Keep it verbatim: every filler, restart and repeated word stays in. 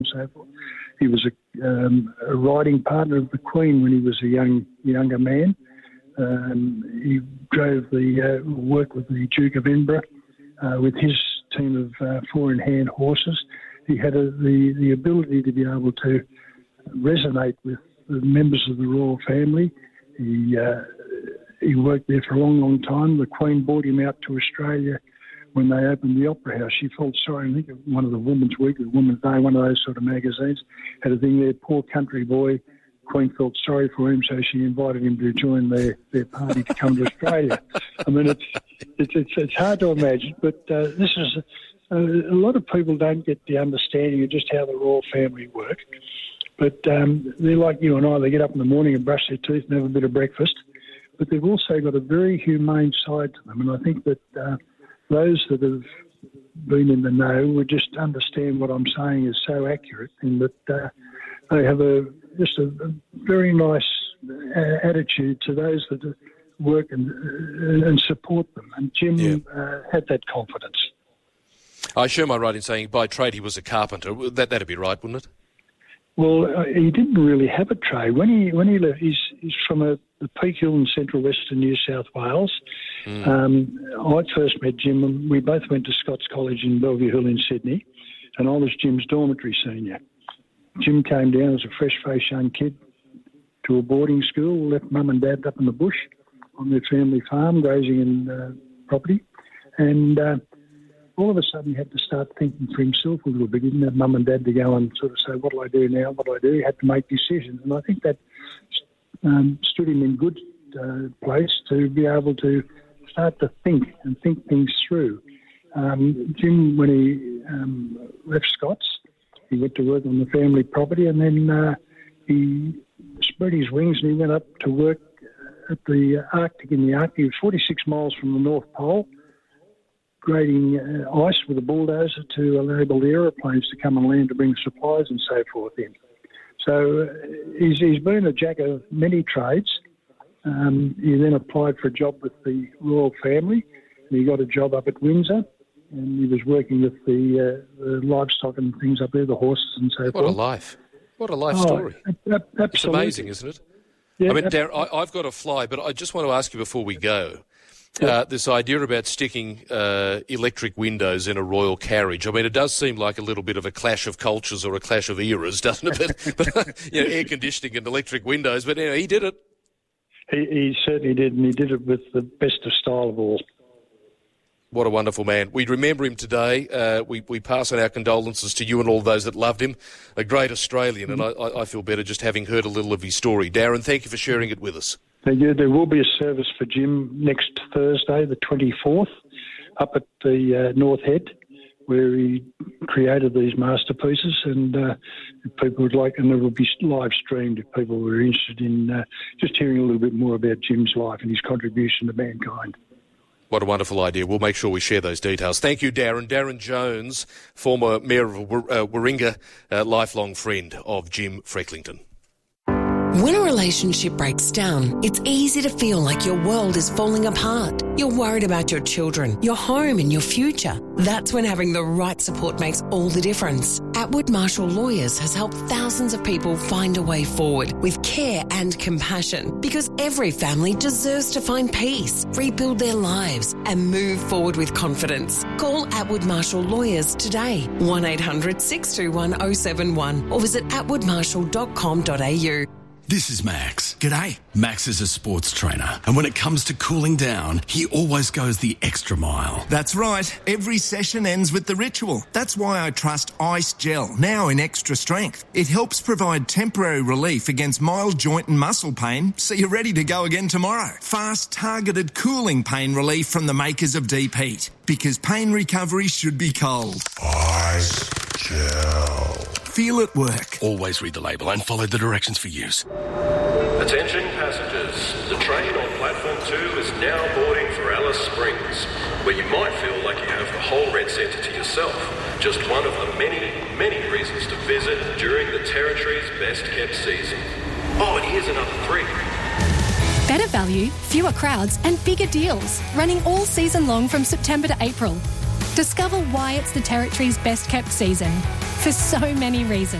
and so forth. He was a, um, a riding partner of the Queen when he was a young younger man. Um, he drove the uh, work with the Duke of Edinburgh uh, with his team of uh, four-in-hand horses. He had a, the, the ability to be able to resonate with the members of the royal family. He uh, he worked there for a long, long time. The Queen brought him out to Australia when they opened the Opera House. She felt sorry. I think one of the Women's Week, the Women's Day, one of those sort of magazines, had a thing there, poor country boy. Queen felt sorry for him, so she invited him to join their, their party to come to Australia. I mean, it's it's it's, it's hard to imagine, but uh, this is uh, a lot of people don't get the understanding of just how the royal family work. But um, they're like you and I. They get up in the morning and brush their teeth and have a bit of breakfast. But they've also got a very humane side to them, and I think that uh, those that have been in the know would just understand what I'm saying is so accurate, and that uh, they have a just a, a very nice uh, attitude to those that work and, uh, and support them. And Jim yeah. uh, had that confidence. I assure my right in saying by trade he was a carpenter. That that'd be right, wouldn't it? Well, uh, he didn't really have a trade. When he when he left, he's, he's from a, a Peak Hill in central western New South Wales. Mm. Um, I first met Jim, and we both went to Scots College in Bellevue Hill in Sydney, and I was Jim's dormitory senior. Jim came down as a fresh-faced young kid to a boarding school, left mum and dad up in the bush on their family farm, grazing in uh, property, and uh, all of a sudden he had to start thinking for himself a little bit. He didn't have mum and dad to go and sort of say, what do I do now, what do I do? He had to make decisions, and I think that um, stood him in good uh, place to be able to start to think and think things through. Um, Jim, when he um, left Scots, he went to work on the family property, and then uh, he spread his wings and he went up to work at the Arctic, in the Arctic. He was forty-six miles from the North Pole, grading uh, ice with a bulldozer to enable the aeroplanes to come and land to bring supplies and so forth in. So uh, he's, he's been a jack of many trades. Um, he then applied for a job with the royal family, and he got a job up at Windsor, and he was working with the, uh, the livestock and things up there, the horses and so what forth. What a life. What a life oh, story. Absolutely. It's amazing, isn't it? Yeah, I mean, Darren, I, I've got to fly, but I just want to ask you before we go, uh, this idea about sticking uh, electric windows in a royal carriage. I mean, it does seem like a little bit of a clash of cultures or a clash of eras, doesn't it? But, but you know, air conditioning and electric windows, but anyway, he did it. He, he certainly did, and he did it with the best of style of all. What a wonderful man. We remember him today. Uh, we, we pass on our condolences to you and all those that loved him. A great Australian, mm-hmm. and I, I feel better just having heard a little of his story. Darren, thank you for sharing it with us. Thank you. There will be a service for Jim next Thursday, the twenty-fourth, up at the uh, North Head, where he created these masterpieces, and uh, if people would like, and it will be live streamed if people were interested in uh, just hearing a little bit more about Jim's life and his contribution to mankind. What a wonderful idea. We'll make sure we share those details. Thank you, Darren. Darren Jones, former Mayor of uh, Warringah, uh, lifelong friend of Jim Frecklington. When a relationship breaks down, it's easy to feel like your world is falling apart. You're worried about your children, your home and your future. That's when having the right support makes all the difference. Atwood Marshall Lawyers has helped thousands of people find a way forward with care and compassion, because every family deserves to find peace, rebuild their lives and move forward with confidence. Call Atwood Marshall Lawyers today, one eight hundred six two one oh seven one, or visit atwood marshall dot com dot a u. This is Max. G'day. Max is a sports trainer, and when it comes to cooling down, he always goes the extra mile. That's right. Every session ends with the ritual. That's why I trust Ice Gel, now in extra strength. It helps provide temporary relief against mild joint and muscle pain, so you're ready to go again tomorrow. Fast, targeted cooling pain relief from the makers of Deep Heat, because pain recovery should be cold. Ice Gel. Feel it work. Always read the label and follow the directions for use. Attention passengers, the train on platform two is now boarding for Alice Springs, where you might feel like you have the whole Red Centre to yourself. Just one of the many, many reasons to visit during the Territory's best kept season. Oh, and here's another three. Better value, fewer crowds and bigger deals, running all season long from September to April. Discover why it's the Territory's best kept season. for so many reasons.